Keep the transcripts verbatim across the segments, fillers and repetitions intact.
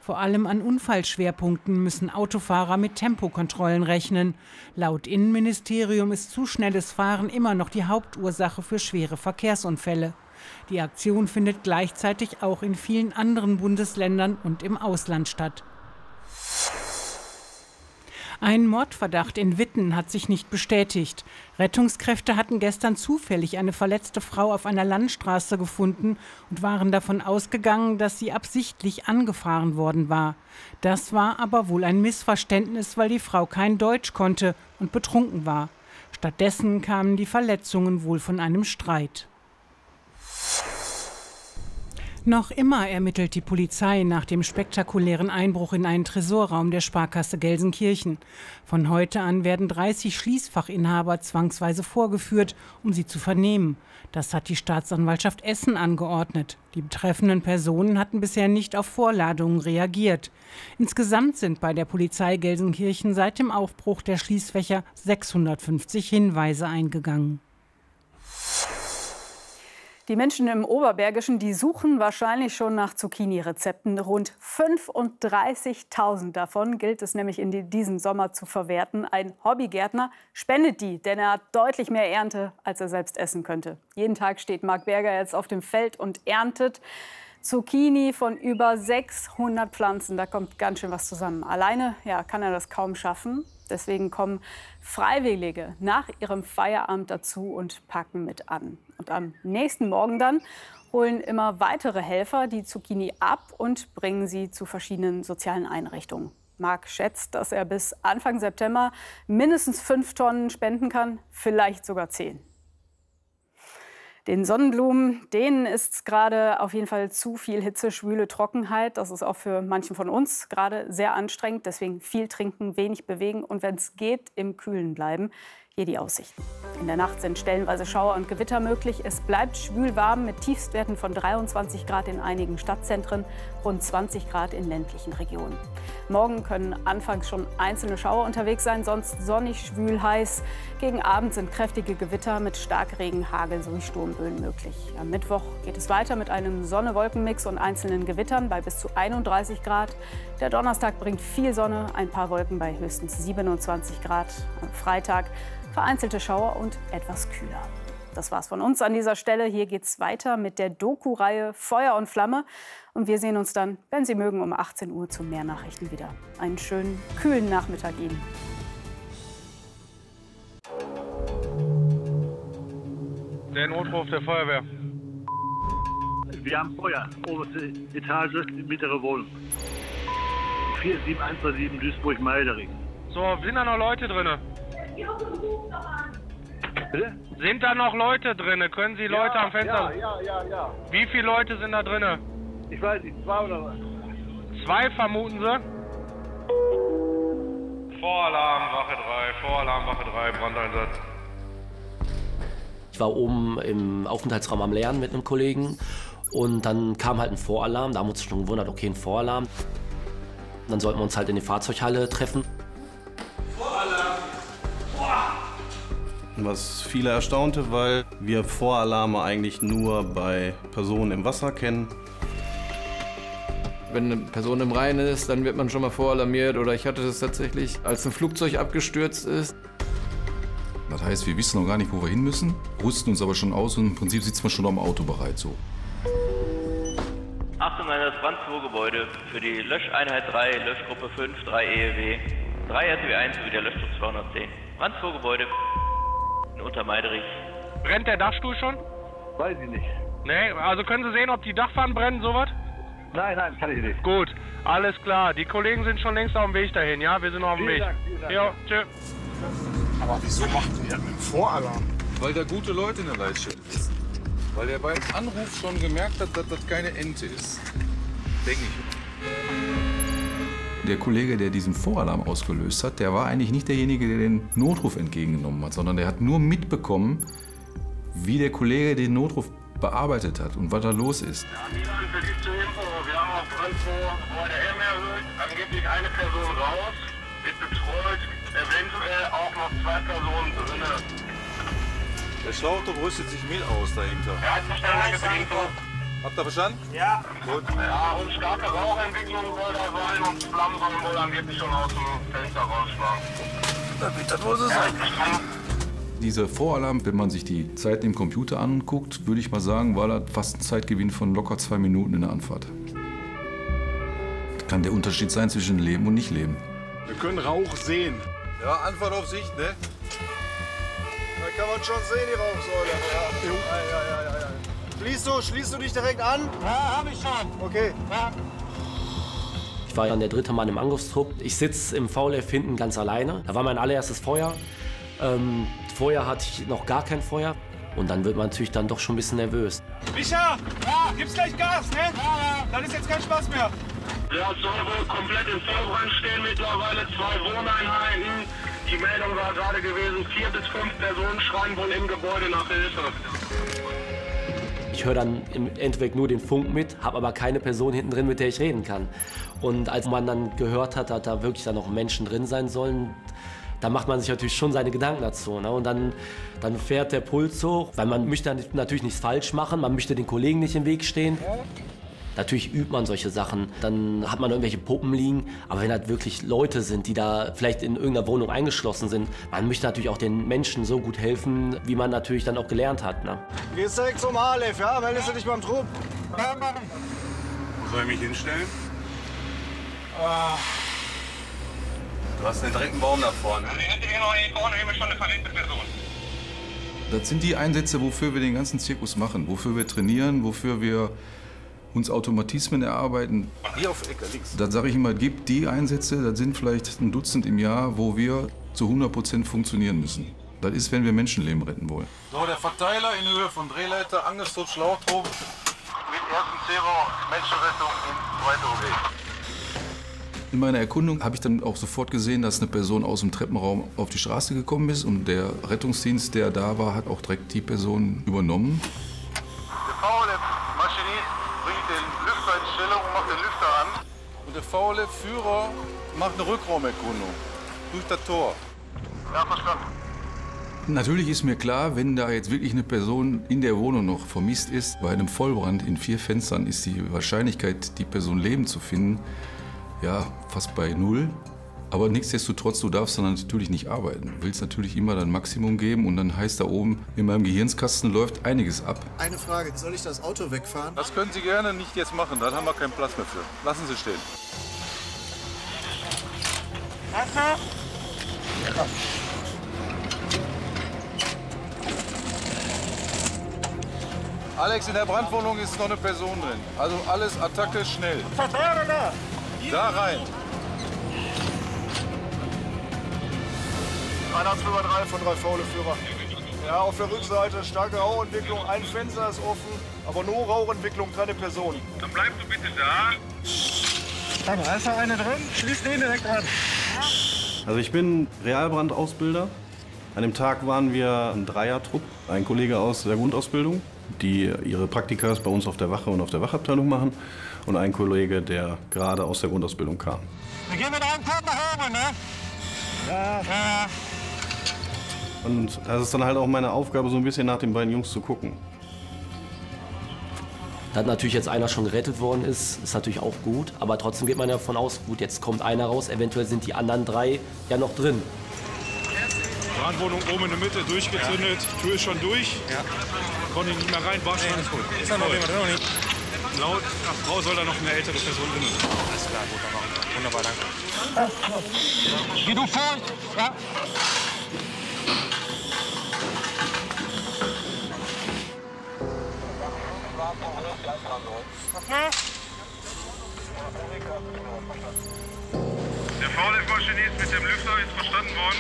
Vor allem an Unfallschwerpunkten müssen Autofahrer mit Tempokontrollen rechnen. Laut Innenministerium ist zu schnelles Fahren immer noch die Hauptursache für schwere Verkehrsunfälle. Die Aktion findet gleichzeitig auch in vielen anderen Bundesländern und im Ausland statt. Ein Mordverdacht in Witten hat sich nicht bestätigt. Rettungskräfte hatten gestern zufällig eine verletzte Frau auf einer Landstraße gefunden und waren davon ausgegangen, dass sie absichtlich angefahren worden war. Das war aber wohl ein Missverständnis, weil die Frau kein Deutsch konnte und betrunken war. Stattdessen kamen die Verletzungen wohl von einem Streit. Noch immer ermittelt die Polizei nach dem spektakulären Einbruch in einen Tresorraum der Sparkasse Gelsenkirchen. Von heute an werden dreißig Schließfachinhaber zwangsweise vorgeführt, um sie zu vernehmen. Das hat die Staatsanwaltschaft Essen angeordnet. Die betreffenden Personen hatten bisher nicht auf Vorladungen reagiert. Insgesamt sind bei der Polizei Gelsenkirchen seit dem Aufbruch der Schließfächer sechshundertfünfzig Hinweise eingegangen. Die Menschen im Oberbergischen, die suchen wahrscheinlich schon nach Zucchini-Rezepten. Rund fünfunddreißigtausend davon gilt es nämlich in diesem Sommer zu verwerten. Ein Hobbygärtner spendet die, denn er hat deutlich mehr Ernte, als er selbst essen könnte. Jeden Tag steht Marc Berger jetzt auf dem Feld und erntet Zucchini von über sechshundert Pflanzen. Da kommt ganz schön was zusammen. Alleine ja, kann er das kaum schaffen. Deswegen kommen Freiwillige nach ihrem Feierabend dazu und packen mit an. Und am nächsten Morgen dann holen immer weitere Helfer die Zucchini ab und bringen sie zu verschiedenen sozialen Einrichtungen. Marc schätzt, dass er bis Anfang September mindestens fünf Tonnen spenden kann, vielleicht sogar zehn. Den Sonnenblumen, denen ist gerade auf jeden Fall zu viel Hitze, schwüle Trockenheit. Das ist auch für manchen von uns gerade sehr anstrengend. Deswegen viel trinken, wenig bewegen und wenn es geht, im Kühlen bleiben. Hier die Aussichten. In der Nacht sind stellenweise Schauer und Gewitter möglich. Es bleibt schwül warm mit Tiefstwerten von dreiundzwanzig Grad in einigen Stadtzentren, rund zwanzig Grad in ländlichen Regionen. Morgen können anfangs schon einzelne Schauer unterwegs sein, sonst sonnig, schwül, heiß. Gegen Abend sind kräftige Gewitter mit Starkregen, Hagel sowie Sturmböen möglich. Am Mittwoch geht es weiter mit einem Sonne-Wolken-Mix und einzelnen Gewittern bei bis zu einunddreißig Grad. Der Donnerstag bringt viel Sonne, ein paar Wolken bei höchstens siebenundzwanzig Grad. Am Freitag vereinzelte Schauer und etwas kühler. Das war's von uns an dieser Stelle. Hier geht's weiter mit der Doku-Reihe Feuer und Flamme. Und wir sehen uns dann, wenn Sie mögen, um achtzehn Uhr zu mehr Nachrichten wieder. Einen schönen, kühlen Nachmittag Ihnen. Der Notruf der Feuerwehr. Wir haben Feuer, oberste Etage, mittlere Wohnung. vier sieben eins sieben Duisburg-Meidering. So, sind da noch Leute drin? Bitte? Sind da noch Leute drin? Können Sie Leute ja, am Fenster... Ja, ja, ja, ja. Wie viele Leute sind da drin? Ich weiß nicht, zwei oder was? Zwei vermuten Sie? Voralarm, Wache drei, Voralarm, Wache drei, Brandeinsatz. Ich war oben im Aufenthaltsraum am Lernen mit einem Kollegen und dann kam halt ein Voralarm. Da haben wir uns schon gewundert, okay, ein Voralarm. Dann sollten wir uns halt in die Fahrzeughalle treffen. Was viele erstaunte, weil wir Voralarme eigentlich nur bei Personen im Wasser kennen. Wenn eine Person im Rhein ist, dann wird man schon mal voralarmiert. Oder ich hatte das tatsächlich, als ein Flugzeug abgestürzt ist. Das heißt, wir wissen noch gar nicht, wo wir hin müssen, rüsten uns aber schon aus und im Prinzip sitzen wir schon am Auto bereit. So. Achtung an das Brandvorgebäude für die Löscheinheit drei, Löschgruppe fünf, drei E E W, drei S W eins sowie der Löschgruppe zweihundertzehn. Brandvorgebäude in Untermeiderich. Brennt der Dachstuhl schon? Weiß ich nicht. Nee, also können Sie sehen, ob die Dachpfannen brennen, sowas? Nein, nein, kann ich nicht. Gut, alles klar. Die Kollegen sind schon längst auf dem Weg dahin, ja? Wir sind auf dem Vielen Weg. Dank, vielen Dank. Jo, tschö. Aber wieso macht ihr einen Voralarm? Weil da gute Leute in der Leitstelle sitzen. Weil der beim Anruf schon gemerkt hat, dass das keine Ente ist. Denke ich. Der Kollege, der diesen Voralarm ausgelöst hat, der war eigentlich nicht derjenige, der den Notruf entgegengenommen hat, sondern der hat nur mitbekommen, wie der Kollege den Notruf bearbeitet hat und was da los ist. Ja, Milan, für Sie zur Info, wir haben auf Brandvorgebäude M erhöht, angeblich eine Person raus, wird betreut, eventuell auch noch zwei Personen drin. Der Schlauchtopf rüstet sich mit aus dahinter. Er hat verstanden, Info. Habt ihr verstanden? Ja. Gut. Ja, und starke Rauchentwicklung soll da sein. brennen und Flammen sollen wohl angeblich schon aus dem Fenster rausschlagen. Das muss es sein. Dieser Voralarm, wenn man sich die Zeiten im Computer anguckt, würde ich mal sagen, war das fast ein Zeitgewinn von locker zwei Minuten in der Anfahrt. Das kann der Unterschied sein zwischen Leben und Nicht-Leben. Wir können Rauch sehen. Ja, Antwort auf Sicht, ne? Da kann man schon sehen, die Rauchsäule. Ja, ja, ja, ja, ja. Schließt du, schließt du dich direkt an? Ja, hab ich schon. Okay. Ja. Ich war dann der dritte Mann im Angriffstrupp. Ich sitze im V L F hinten ganz alleine. Da war mein allererstes Feuer. Ähm, vorher hatte ich noch gar kein Feuer. Und dann wird man natürlich dann doch schon ein bisschen nervös. Micha, ja, gib's gleich Gas, ne? Ja, ja. Dann ist jetzt kein Spaß mehr. Ja, soll wohl komplett im Vollbrand stehen, mittlerweile zwei Wohneinheiten. Die Meldung war gerade gewesen, vier bis fünf Personen schreien wohl im Gebäude nach Hilfe. Ich höre dann im Endeffekt nur den Funk mit, habe aber keine Person hinten drin, mit der ich reden kann. Und als man dann gehört hat, dass da wirklich dann noch Menschen drin sein sollen, da macht man sich natürlich schon seine Gedanken dazu. Ne? Und dann, dann fährt der Puls hoch, weil man möchte natürlich nichts falsch machen, man möchte den Kollegen nicht im Weg stehen. Natürlich übt man solche Sachen, dann hat man irgendwelche Puppen liegen, aber wenn halt wirklich Leute sind, die da vielleicht in irgendeiner Wohnung eingeschlossen sind, man möchte natürlich auch den Menschen so gut helfen, wie man natürlich dann auch gelernt hat. Ne? Gehst direkt zum Aleph, ja? Meldest du dich beim Trupp? Ja, machen. Wo soll ich mich hinstellen? Ah. Du hast einen direkten Baum da vorne. Das sind die Einsätze, wofür wir den ganzen Zirkus machen, wofür wir trainieren, wofür wir uns Automatismen erarbeiten. Hier auf Ecke, links. Dann sage ich immer, gibt die Einsätze, das sind vielleicht ein Dutzend im Jahr, wo wir zu hundert Prozent funktionieren müssen. Das ist, wenn wir Menschenleben retten wollen. So, der Verteiler in Höhe von Drehleiter, Angriffstrupp, Schlauchtrupp. Mit ersten Zero, Menschenrettung in zweiter O B. In meiner Erkundung habe ich dann auch sofort gesehen, dass eine Person aus dem Treppenraum auf die Straße gekommen ist und der Rettungsdienst, der da war, hat auch direkt die Person übernommen. Der V L F-Maschinist bringt den Lüfter in Stellung und macht den Lüfter an. Und der V L F-Führer macht eine Rückraumerkundung durch das Tor. Ja, verstanden. Natürlich ist mir klar, wenn da jetzt wirklich eine Person in der Wohnung noch vermisst ist, bei einem Vollbrand in vier Fenstern ist die Wahrscheinlichkeit, die Person lebend zu finden, ja, fast bei null. Aber nichtsdestotrotz, du darfst dann natürlich nicht arbeiten. Du willst natürlich immer dein Maximum geben und dann heißt da oben, in meinem Gehirnskasten läuft einiges ab. Eine Frage, soll ich das Auto wegfahren? Das können Sie gerne nicht jetzt machen, da haben wir keinen Platz mehr für. Lassen Sie stehen. Wasser? Ja. Alex, in der Brandwohnung ist noch eine Person drin. Also alles Attacke schnell. Verteiler da! Da rein. Einer Führer drei von drei faule Führer. Ja, auf der Rückseite starke Rauchentwicklung, ein Fenster ist offen, aber nur Rauchentwicklung, keine Person. Dann bleibst du bitte da. Da ist noch eine drin, schließ den direkt an. Also ich bin Realbrandausbilder. An dem Tag waren wir ein Dreiertrupp, ein Kollege aus der Grundausbildung, die ihre Praktikas bei uns auf der Wache und auf der Wachabteilung machen, und ein Kollege, der gerade aus der Grundausbildung kam. Wir gehen mit einem Tag nach oben, ne? Ja, ja. Und das ist dann halt auch meine Aufgabe, so ein bisschen nach den beiden Jungs zu gucken. Da natürlich jetzt einer schon gerettet worden ist, ist natürlich auch gut. Aber trotzdem geht man ja davon aus, gut, jetzt kommt einer raus, eventuell sind die anderen drei ja noch drin. Brandwohnung oben in der Mitte, durchgezündet, ja. Tür ist schon durch. Ja. Konnte nicht mehr rein, war schon. Nee, ist gut. Ist noch noch nicht. Laut nach Frau soll da noch eine ältere Person drin sein. Alles klar, gut, dann machen wir. Wunderbar, danke. Geh du vor! Ja. Der V L F-Maschinist mit dem Lüfter ist verstanden worden.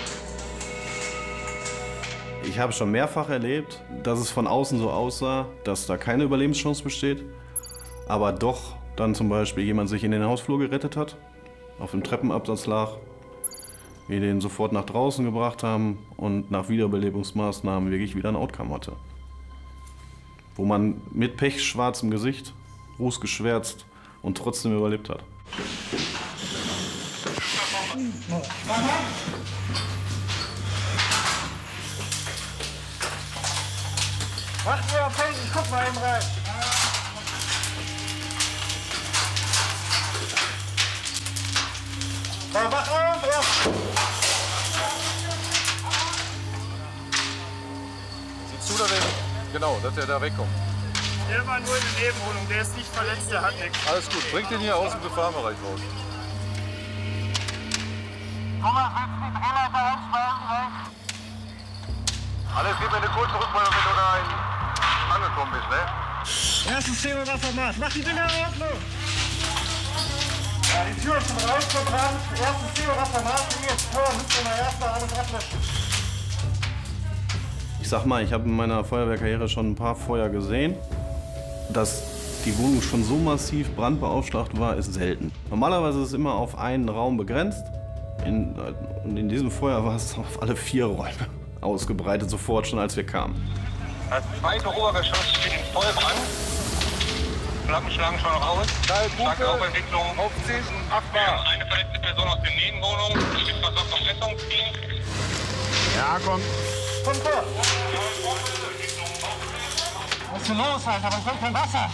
Ich habe schon mehrfach erlebt, dass es von außen so aussah, dass da keine Überlebenschance besteht, aber doch dann zum Beispiel jemand sich in den Hausflur gerettet hat, auf dem Treppenabsatz lag, wir den sofort nach draußen gebracht haben und nach Wiederbelebungsmaßnahmen wirklich wieder ein Outcome hatte. Wo man mit pechschwarzem Gesicht, rußgeschwärzt und trotzdem überlebt hat. Macht mir auf Händen, guck mal eben rein. genau, dass der da wegkommt. Der war nur in der Nebenwohnung, der ist nicht verletzt, der hat nichts. Alles gut, bringt den hier aus dem Gefahrenbereich raus. Alles, gib mir eine kurze Rückmeldung, wenn du da in, angekommen bist, ne? Erstes Thema Wassermarsch. Mach die Dinger auf, los! Ja, die Tür ist schon rausgebrannt. Erstes Thema Wassermarsch. Jetzt Tor, müssen wir mal erstmal alles ablöschen. Ich sag mal, ich habe in meiner Feuerwehrkarriere schon ein paar Feuer gesehen. Dass die Wohnung schon so massiv brandbeaufschlagt war, ist selten. Normalerweise ist es immer auf einen Raum begrenzt. In, und in diesem Feuer war es auf alle vier Räume ausgebreitet, sofort schon als wir kamen. Das zweite Obergeschoss steht im Vollbrand. Flammen schlagen schon raus. Starke Rauchentwicklung. Aufziehen. acht Bar. Eine verletzte Person aus der Nebenwohnung. Die wird versorgt vom Rettungsdienst. Ja, komm. Komm vor. Was ist denn los, Alter? Aber ich will kein Wasser.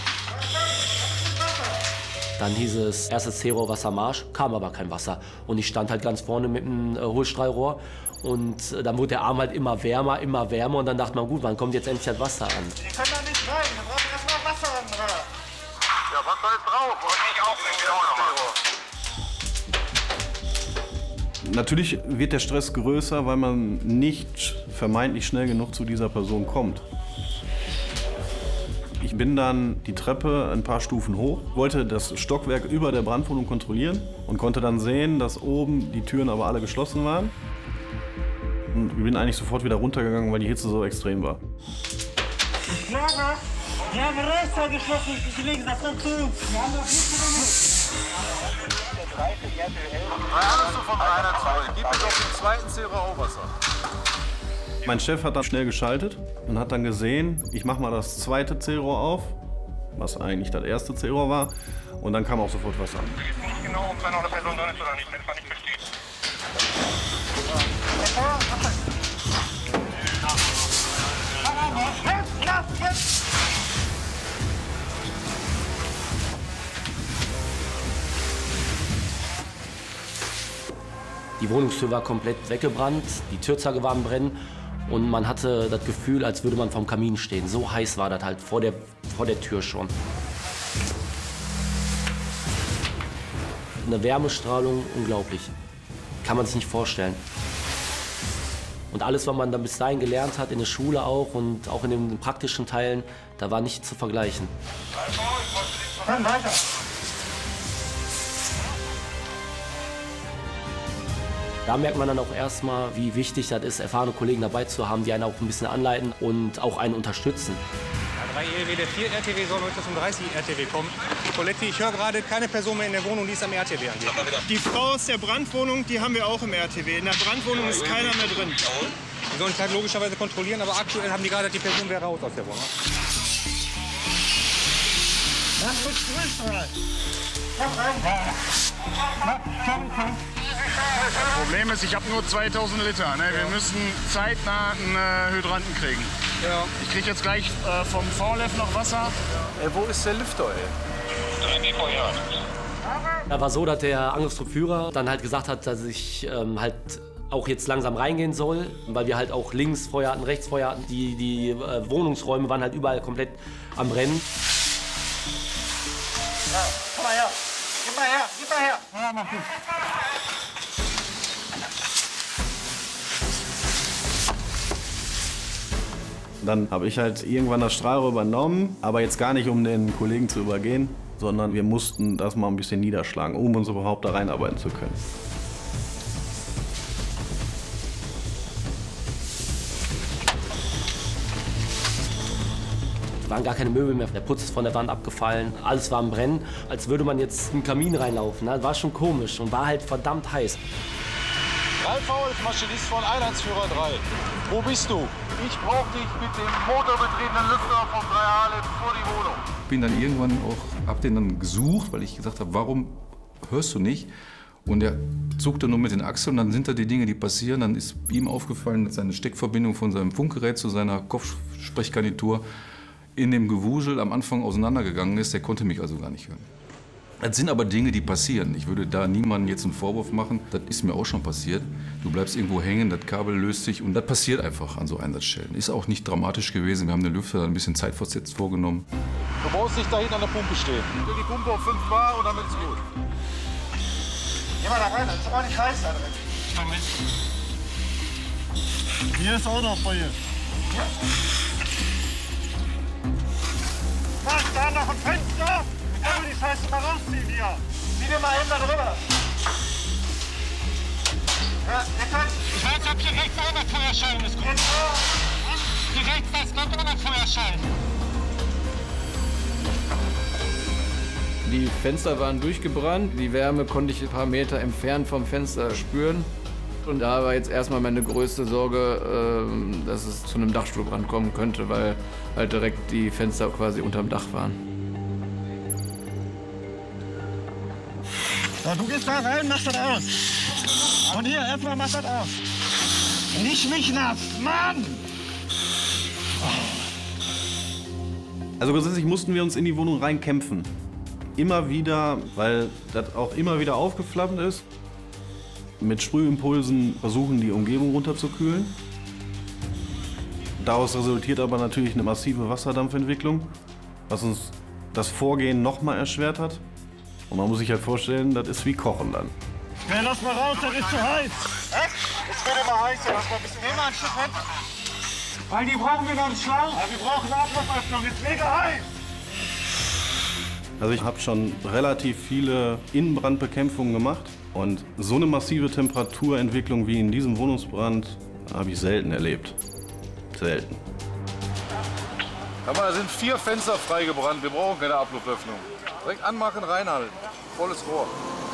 Dann hieß es erstes Terror Wassermarsch, kam aber kein Wasser. Und ich stand halt ganz vorne mit einem äh, Hohlstrahlrohr. Und äh, dann wurde der Arm halt immer wärmer, immer wärmer. Und dann dachte man, gut, wann kommt jetzt endlich das Wasser an? Die können da nicht rein, wir brauchen erstmal Wasser an. Ja, Wasser ist drauf. Und ich auch, ich auch nochmal. Natürlich wird der Stress größer, weil man nicht vermeintlich schnell genug zu dieser Person kommt. Ich bin dann die Treppe ein paar Stufen hoch, wollte das Stockwerk über der Brandwohnung kontrollieren und konnte dann sehen, dass oben die Türen aber alle geschlossen waren. Und ich bin eigentlich sofort wieder runtergegangen, weil die Hitze so extrem war. Ich glaube, wir haben Rechter geschlossen. Ich lege das dann zu. Wir haben doch nichts zu Alles so von einer zwei. Gib mir doch den zweiten Zero auch Wasser. Mein Chef hat dann schnell geschaltet und hat dann gesehen, ich mache mal das zweite C-Rohr auf, was eigentlich das erste C-Rohr war, und dann kam auch sofort Wasser. Ich weiß nicht genau, ob da noch eine Person drin ist oder nicht, wenn es nicht versteht. Die Wohnungstür war komplett weggebrannt, die Türzange war am Brennen. Und man hatte das Gefühl, als würde man vorm Kamin stehen. So heiß war das halt vor der, vor der Tür schon. Eine Wärmestrahlung, unglaublich. Kann man sich nicht vorstellen. Und alles, was man dann bis dahin gelernt hat, in der Schule auch und auch in den praktischen Teilen, da war nichts zu vergleichen. Dann weiter. Da merkt man dann auch erstmal, wie wichtig das ist, erfahrene Kollegen dabei zu haben, die einen auch ein bisschen anleiten und auch einen unterstützen. Ja, drei E L W, der vier R T W soll heute zum dreißig R T W kommen. Poletti, ich höre gerade keine Person mehr in der Wohnung, die ist am R T W angeht. Die Frau aus der Brandwohnung, die haben wir auch im R T W. In der Brandwohnung ist keiner mehr drin. Die sollen es halt logischerweise kontrollieren, aber aktuell haben die gerade die Person wäre raus aus der Wohnung. Lass uns durch, komm rein. Komm, komm. Das Problem ist, ich habe nur zweitausend Liter. Ne? Wir ja. müssen zeitnah einen äh, Hydranten kriegen. Ja. Ich kriege jetzt gleich äh, vom V L F noch Wasser. Äh, wo ist der Lüfter, ey? Da war so, dass der Angriffstruppführer dann halt gesagt hat, dass ich ähm, halt auch jetzt langsam reingehen soll, weil wir halt auch links Feuer hatten, rechts Feuer hatten. Die, die äh, Wohnungsräume waren halt überall komplett am Brennen. Ja, komm mal her. Gib mal her, gib mal her. Ja, mach gut. Dann habe ich halt irgendwann das Strahlrohr übernommen, aber jetzt gar nicht, um den Kollegen zu übergehen, sondern wir mussten das mal ein bisschen niederschlagen, um uns überhaupt da reinarbeiten zu können. Es waren gar keine Möbel mehr, der Putz ist von der Wand abgefallen, alles war am Brennen, als würde man jetzt in den Kamin reinlaufen. Das war schon komisch und war halt verdammt heiß. Ralf Wolf, Maschinist von Einheitsführer drei. Wo bist du? Ich brauche dich mit dem motorbetriebenen Lüfter vom drei A L vor die Wohnung. Bin dann irgendwann auch, hab den dann gesucht, weil ich gesagt habe, warum hörst du nicht? Und er zuckte nur mit den Achseln, dann sind da die Dinge, die passieren. Dann ist ihm aufgefallen, dass seine Steckverbindung von seinem Funkgerät zu seiner Kopfsprechgarnitur in dem Gewusel am Anfang auseinandergegangen ist. Der konnte mich also gar nicht hören. Das sind aber Dinge, die passieren. Ich würde da niemandem jetzt einen Vorwurf machen. Das ist mir auch schon passiert. Du bleibst irgendwo hängen, das Kabel löst sich und das passiert einfach an so Einsatzstellen. Ist auch nicht dramatisch gewesen. Wir haben den Lüfter ein bisschen zeitversetzt vorgenommen. Du brauchst nicht da hinten an der Pumpe stehen. Ich will die Pumpe auf fünf Bar und dann ist gut. Geh mal da rein, das ist aber nicht heiß da drin. Hier ist auch noch Feuer. Ja. Was, da noch ein Fenster? Ich kann mir die Scheiße mal rausziehen hier. Zieh dir mal eben da drüber. Ja, ihr könnt... Ich weiß, ob hier rechts auch noch Feuerschein ist. Jetzt hier rechts, da ist noch auch noch Feuerschein. Die Fenster waren durchgebrannt. Die Wärme konnte ich ein paar Meter entfernt vom Fenster spüren. Und da war jetzt erstmal meine größte Sorge, dass es zu einem Dachstuhlbrand kommen könnte, weil halt direkt die Fenster quasi unterm Dach waren. So, du gehst da rein, machst das aus. Und hier, erstmal mach das aus. Nicht mich nass, Mann! Also grundsätzlich mussten wir uns in die Wohnung reinkämpfen. Immer wieder, weil das auch immer wieder aufgeflammt ist. Mit Sprühimpulsen versuchen, die Umgebung runterzukühlen. Daraus resultiert aber natürlich eine massive Wasserdampfentwicklung, was uns das Vorgehen noch mal erschwert hat. Und man muss sich halt vorstellen, das ist wie Kochen dann. Ja, lass mal raus, das ist zu heiß. Echt? Es wird immer heißer, lass mal ein bisschen nehmen, ein Stück weg. Weil die brauchen wir noch einen Schlauch. Ja, wir brauchen eine Ablauföffnung, ist mega heiß. Also ich habe schon relativ viele Innenbrandbekämpfungen gemacht und so eine massive Temperaturentwicklung wie in diesem Wohnungsbrand habe ich selten erlebt. Selten. Aber da sind vier Fenster freigebrannt, wir brauchen keine Ablauföffnung. Direkt anmachen, reinhalten. Volles Rohr.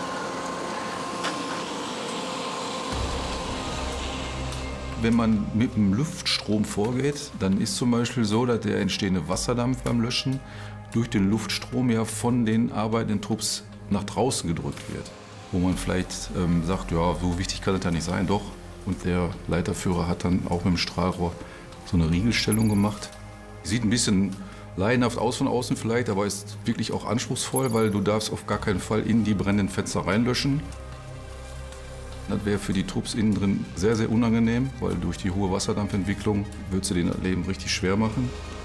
Wenn man mit dem Luftstrom vorgeht, dann ist zum Beispiel so, dass der entstehende Wasserdampf beim Löschen durch den Luftstrom ja von den arbeitenden Trupps nach draußen gedrückt wird. Wo man vielleicht ähm, sagt, ja, so wichtig kann das ja nicht sein, doch. Und der Leiterführer hat dann auch mit dem Strahlrohr so eine Riegelstellung gemacht. Sieht ein bisschen laienhaft aus von außen vielleicht, aber ist wirklich auch anspruchsvoll, weil du darfst auf gar keinen Fall in die brennenden Fenster reinlöschen. Das wäre für die Trupps innen drin sehr, sehr unangenehm, weil durch die hohe Wasserdampfentwicklung würdest du denen das Leben richtig schwer machen.